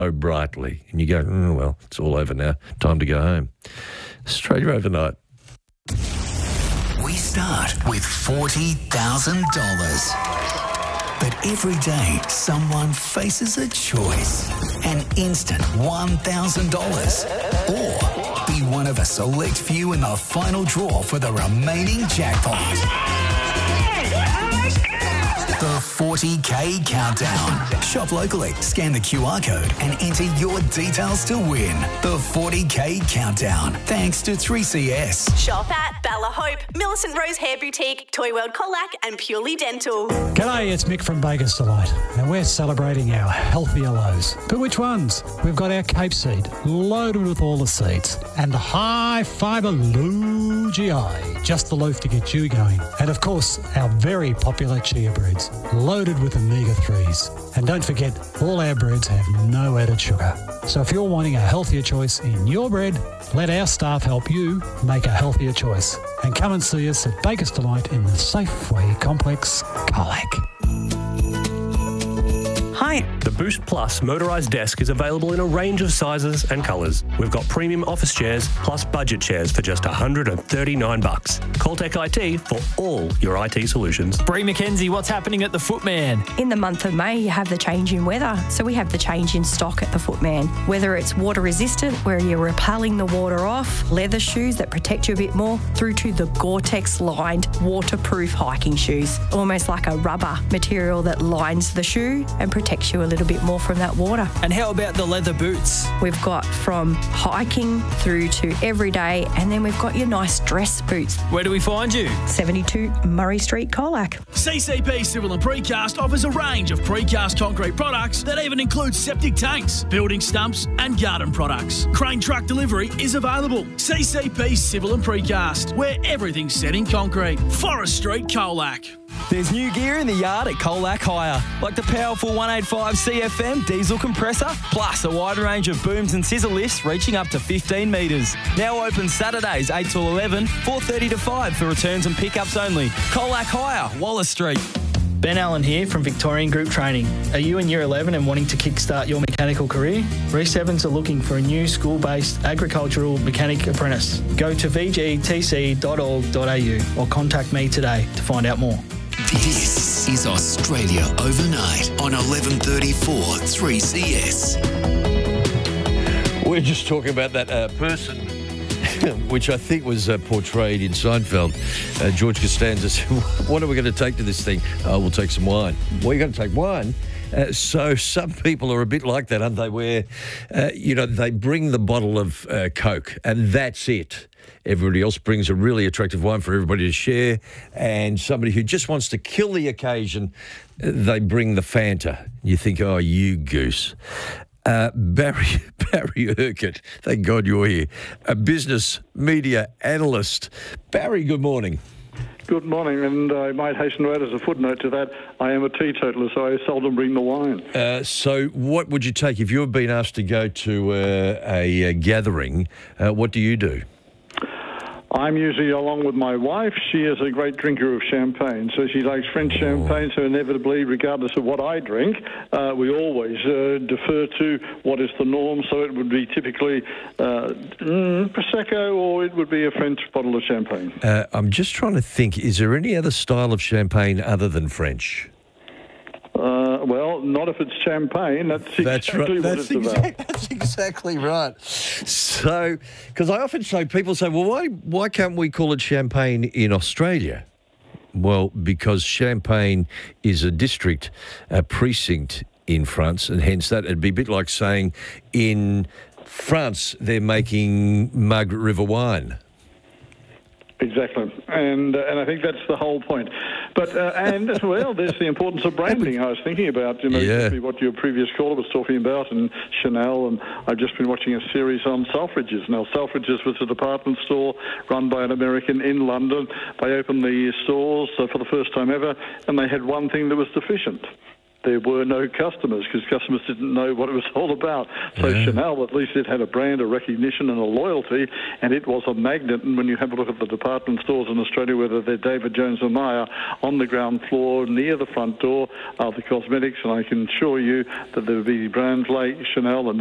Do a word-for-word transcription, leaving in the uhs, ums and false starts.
so brightly. And you go, oh, well, it's all over now. Time to go home. Australia Overnight. We start with forty thousand dollars. But every day, someone faces a choice. An instant one thousand dollars. Or be one of a select few in the final draw for the remaining jackpot. The forty K Countdown. Shop locally, scan the Q R code and enter your details to win. The forty K Countdown. Thanks to three C S. Shop at Bella Hope, Millicent Rose Hair Boutique, Toy World Colac and Purely Dental. G'day, it's Mick from Baker's Delight and we're celebrating our healthier lows. But which ones? We've got our Cape Seed, loaded with all the seeds, and the high fibre Lou G I, just the loaf to get you going. And of course, our very popular chia breads, loaded with omega threes. And don't forget, all our breads have no added sugar. So if you're wanting a healthier choice in your bread, let our staff help you make a healthier choice. And come and see us at Baker's Delight in the Safeway Complex, Colac. Hi. The Boost Plus motorised desk is available in a range of sizes and colours. We've got premium office chairs plus budget chairs for just one hundred thirty-nine bucks. Call Tech I T for all your I T solutions. Bree McKenzie, what's happening at the Footman? In the month of May, you have the change in weather. So we have the change in stock at the Footman. Whether it's water resistant, where you're repelling the water off, leather shoes that protect you a bit more, through to the Gore-Tex lined waterproof hiking shoes. Almost like a rubber material that lines the shoe and protects you a little bit more from that water. And how about the leather boots? We've got from hiking through to everyday, and then we've got your nice dress boots. Where do we find you? seventy-two Murray Street, Colac. C C P Civil and Precast offers a range of precast concrete products that even include septic tanks, building stumps and garden products. Crane truck delivery is available. C C P Civil and Precast, where everything's set in concrete. Forest Street, Colac. There's new gear in the yard at Colac Hire, like the powerful one eighty-five C F M diesel compressor, plus a wide range of booms and scissor lifts reaching up to fifteen metres. Now open Saturdays eight till eleven, four thirty to five for returns and pickups only. Colac Hire, Wallace Street. Ben Allen here from Victorian Group Training. Are you in Year eleven and wanting to kickstart your mechanical career? Reece Evans are looking for a new school-based agricultural mechanic apprentice. Go to v g t c dot org dot a u or contact me today to find out more. This is Australia Overnight on eleven thirty-four three C S. We're just talking about that uh, person, which I think was uh, portrayed in Seinfeld. Uh, George Costanza said, what are we going to take to this thing? Oh, we'll take some wine. Well, you're going to take wine? Uh, so some people are a bit like that, aren't they, where, uh, you know, they bring the bottle of uh, Coke and that's it. Everybody else brings a really attractive wine for everybody to share, and somebody who just wants to kill the occasion, they bring the Fanta. You think, oh, you goose. Uh, Barry Barry Urquhart, thank God you're here, a business media analyst. Barry, good morning. Good morning, and I might hasten to add as a footnote to that, I am a teetotaler, so I seldom bring the wine. Uh, so what would you take if you were being asked to go to uh, a, a gathering? Uh, what do you do? I'm usually along with my wife. She is a great drinker of champagne, so she likes French champagne, so inevitably, regardless of what I drink, uh, we always uh, defer to what is the norm, so it would be typically uh, mm, Prosecco, or it would be a French bottle of champagne. Uh, I'm just trying to think, is there any other style of champagne other than French? Uh, well, not if it's champagne. That's, that's exactly right. what That's it's exact, about. That's exactly right. So, because I often say, people say, well, why why can't we call it champagne in Australia? Well, because Champagne is a district, a precinct in France, and hence that it'd be a bit like saying in France they're making Margaret River wine. Exactly, and uh, and I think that's the whole point. But uh, and as well, there's the importance of branding. I was thinking about, you know, yeah. what your previous caller was talking about, and Chanel, and I've just been watching a series on Selfridges. Now, Selfridges was a department store run by an American in London. They opened the stores uh, for the first time ever, and they had one thing that was deficient. there were no customers because customers didn't know what it was all about. So Yeah. Chanel, at least it had a brand, a recognition and a loyalty, and it was a magnet. And when you have a look at the department stores in Australia, whether they're David Jones or Myer, on the ground floor near the front door are the cosmetics, and I can assure you that there will be brands like Chanel and